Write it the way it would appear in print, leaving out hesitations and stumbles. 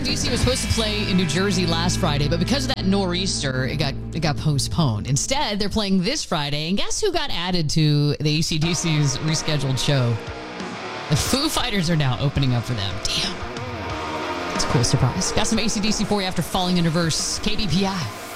AC/DC was supposed to play in New Jersey last Friday, but because of that nor'easter, it got postponed. Instead, they're playing this Friday, and guess who got added to the AC/DC's rescheduled show? The Foo Fighters are now opening up for them. Damn. It's a cool surprise. Got some AC/DC for you after Falling in Reverse. KBPI.